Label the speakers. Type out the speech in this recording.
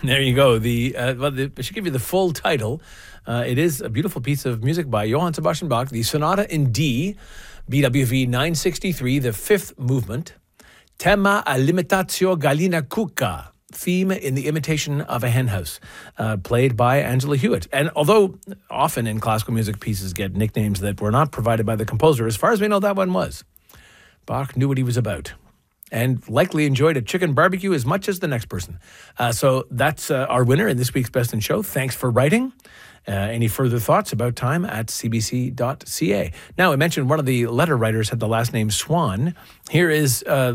Speaker 1: There you go. I should give you the full title. It is a beautiful piece of music by Johann Sebastian Bach, the Sonata in D, BWV 963, the fifth movement, Tema all'imitatio gallina cucca, theme in the imitation of a henhouse, played by Angela Hewitt. And although often in classical music pieces get nicknames that were not provided by the composer, as far as we know, that one was. Bach knew what he was about and likely enjoyed a chicken barbecue as much as the next person. So that's our winner in this week's Best in Show. Thanks for writing. Any further thoughts about time at cbc.ca. Now, I mentioned one of the letter writers had the last name Swan. Here is